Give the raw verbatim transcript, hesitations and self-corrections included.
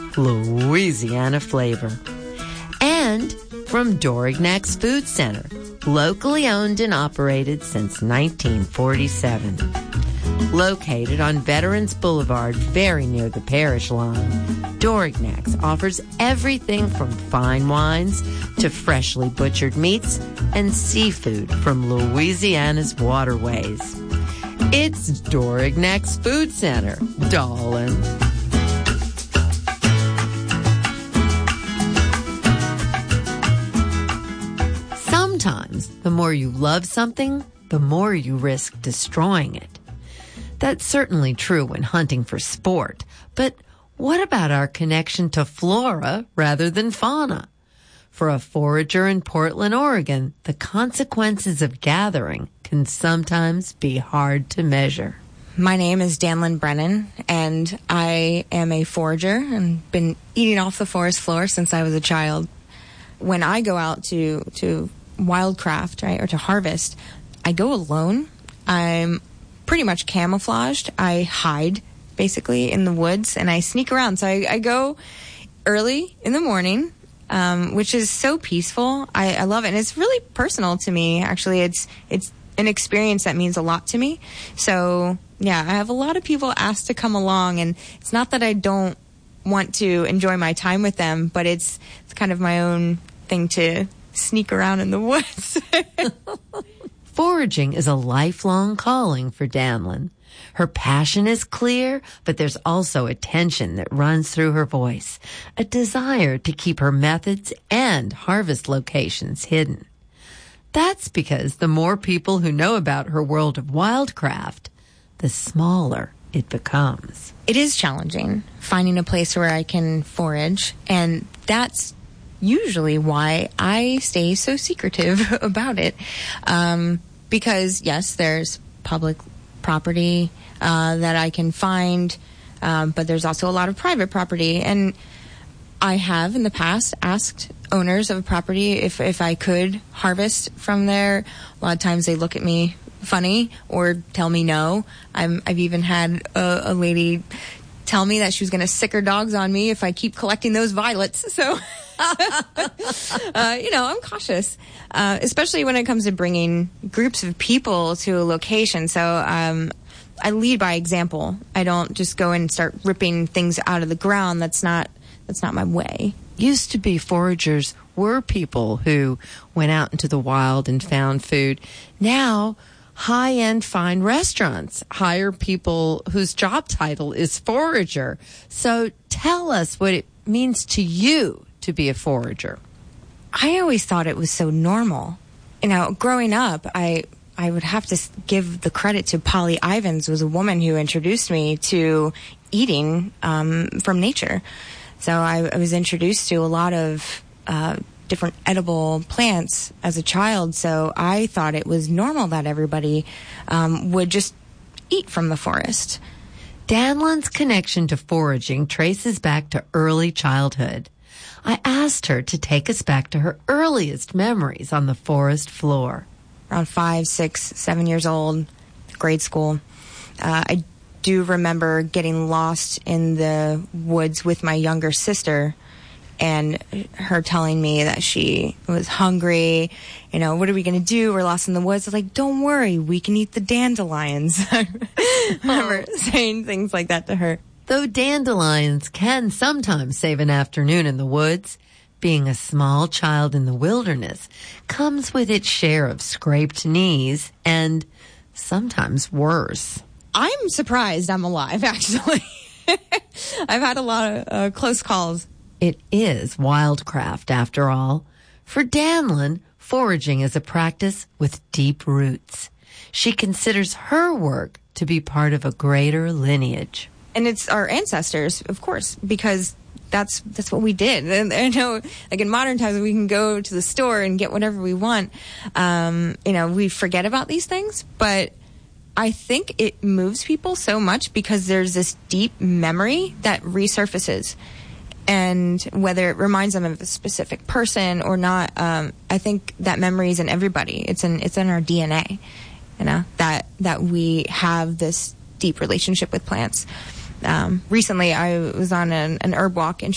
Louisiana flavor. And from Dorignac's Food Center, locally owned and operated since nineteen forty-seven. Located on Veterans Boulevard, very near the parish line, Dorignac's offers everything from fine wines to freshly butchered meats and seafood from Louisiana's waterways. It's Dorignac's Food Center, darling. Sometimes, the more you love something, the more you risk destroying it. That's certainly true when hunting for sport, but what about our connection to flora rather than fauna? For a forager in Portland, Oregon, the consequences of gathering can sometimes be hard to measure. My name is Danlyn Brennan, and I am a forager and been eating off the forest floor since I was a child. When I go out to, to wildcraft, right, or to harvest, I go alone. I'm pretty much camouflaged. I hide basically in the woods and I sneak around. So I, I go early in the morning, um, which is so peaceful. I, I love it. And it's really personal to me. Actually, it's, it's an experience that means a lot to me. So yeah, I have a lot of people ask to come along, and it's not that I don't want to enjoy my time with them, but it's, it's kind of my own thing to sneak around in the woods. Foraging is a lifelong calling for Danlyn. Her passion is clear, but there's also a tension that runs through her voice, a desire to keep her methods and harvest locations hidden. That's because the more people who know about her world of wildcraft, the smaller it becomes. It is challenging finding a place where I can forage, and that's usually why I stay so secretive about it. Um, because, yes, there's public property uh, that I can find, um, but there's also a lot of private property. And I have in the past asked owners of a property if, if I could harvest from there. A lot of times they look at me funny or tell me no. I'm, I've even had a, a lady tell me that she was going to sick her dogs on me if I keep collecting those violets. So, uh, you know, I'm cautious, uh, especially when it comes to bringing groups of people to a location. So, um, I lead by example. I don't just go and start ripping things out of the ground. That's not, that's not my way. Used to be foragers were people who went out into the wild and found food. Now, high-end fine restaurants hire people whose job title is forager. So tell us what it means to you to be a forager. I always thought it was so normal. You know, growing up, I I would have to give the credit to Polly Ivins, who was a woman who introduced me to eating um, from nature. So I, I was introduced to a lot of uh, different edible plants as a child. So I thought it was normal that everybody um, would just eat from the forest. Danlyn's connection to foraging traces back to early childhood. I asked her to take us back to her earliest memories on the forest floor. Around five, six, seven years old, grade school. Uh, I do remember getting lost in the woods with my younger sister and her telling me that she was hungry. You know, what are we going to do? We're lost in the woods. I was like, don't worry, we can eat the dandelions. I remember saying things like that to her. Though dandelions can sometimes save an afternoon in the woods, being a small child in the wilderness comes with its share of scraped knees and sometimes worse. I'm surprised I'm alive, actually. I've had a lot of uh, close calls. It is wildcraft, after all. For Danlyn, foraging is a practice with deep roots. She considers her work to be part of a greater lineage. And it's our ancestors, of course, because that's that's what we did. And I know, like in modern times, we can go to the store and get whatever we want. Um, you know, we forget about these things, but I think it moves people so much because there's this deep memory that resurfaces. And whether it reminds them of a specific person or not, um, I think that memory is in everybody. It's in it's in our D N A, you know, that that we have this deep relationship with plants. Um, recently, I was on an, an herb walk in